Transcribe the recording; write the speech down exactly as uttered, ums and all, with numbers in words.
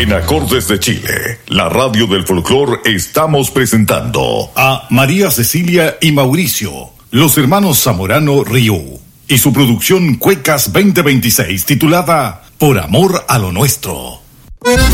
En Acordes de Chile, la radio del folclor, estamos presentando a María Cecilia y Mauricio, los hermanos Zamorano Riu, y su producción Cuecas veinte veintiséis titulada Por Amor a lo Nuestro.